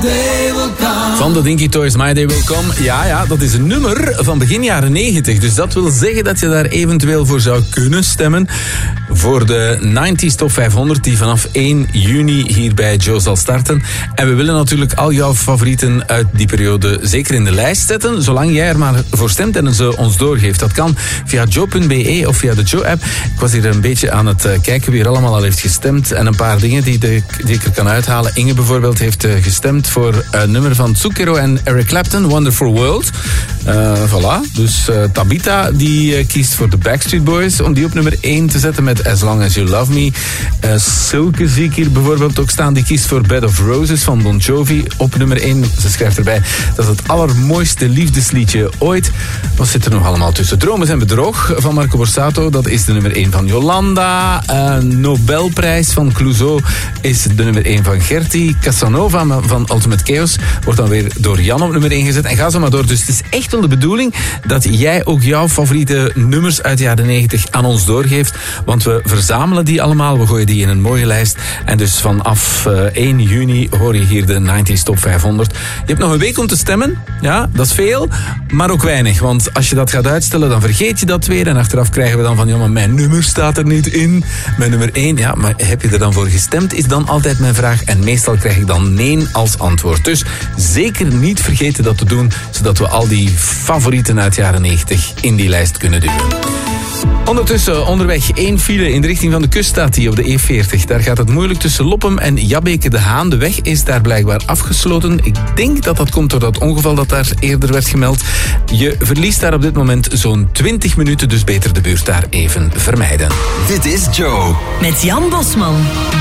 Van de Dinky Toys, My Day Will Come. Ja, dat is een nummer van begin jaren 90. Dus dat wil zeggen dat je daar eventueel voor zou kunnen stemmen. Voor de 90s Top 500 die vanaf 1 juni hier bij Joe zal starten. En we willen natuurlijk al jouw favorieten uit die periode zeker in de lijst zetten. Zolang jij er maar voor stemt en ze ons doorgeeft. Dat kan via joe.be of via de Joe-app. Ik was hier een beetje aan het kijken wie er allemaal al heeft gestemd. En een paar dingen die ik er kan uithalen. Inge bijvoorbeeld heeft gestemd voor een nummer van Zucchero en Eric Clapton, Wonderful World. Voilà. Dus Tabitha die kiest voor de Backstreet Boys om die op nummer 1 te zetten met As Long As You Love Me. Silke zie ik hier bijvoorbeeld ook staan. Die kiest voor Bed of Roses van Bon Jovi op nummer 1. Ze schrijft erbij, dat is het allermooiste liefdesliedje ooit. Wat zit er nog allemaal tussen? Dromen zijn bedrog van Marco Borsato. Dat is de nummer 1 van Jolanda. Nobelprijs van Clouseau is de nummer 1 van Gertie. Casanova van Ultimate Chaos wordt dan weer door Jan op nummer 1 gezet. En ga zo maar door. Dus het is echt wel de bedoeling dat jij ook jouw favoriete nummers uit de jaren 90 aan ons doorgeeft. Want we verzamelen die allemaal. We gooien die in een mooie lijst. En dus vanaf 1 juni hoor je hier de 90s Top 500. Je hebt nog een week om te stemmen. Ja, dat is veel. Maar ook weinig. Want als je dat gaat uitstellen, dan vergeet je dat weer. En achteraf krijgen we dan van, ja, maar mijn nummer staat er niet in. Mijn nummer 1. Ja, maar heb je er dan voor gestemd? Is dan altijd mijn vraag. En meestal krijg ik dan nee als antwoord. Dus zeker niet vergeten dat te doen, zodat we al die favorieten uit de jaren 90 in die lijst kunnen duwen. Ondertussen onderweg 1 file in de richting van de kust staat die op de E40. Daar gaat het moeilijk tussen Loppem en Jabbeke de Haan. De weg is daar blijkbaar afgesloten. Ik denk dat dat komt door dat ongeval dat daar eerder werd gemeld. Je verliest daar op dit moment zo'n 20 minuten, dus beter de buurt daar even vermijden. Dit is Joe. Met Jan Bosman.